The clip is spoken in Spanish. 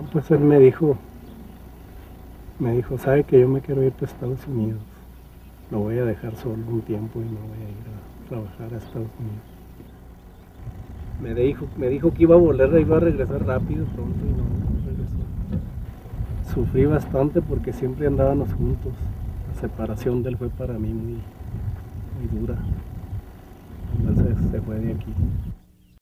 Pues él me dijo, sabe que yo me quiero ir para Estados Unidos. Lo voy a dejar solo un tiempo y me voy a ir a trabajar a Estados Unidos. Me dijo que iba a volver, iba a regresar rápido, pronto, y no regresó. Sufrí bastante porque siempre andábamos juntos. La separación de él fue para mí muy dura. Entonces se fue de aquí.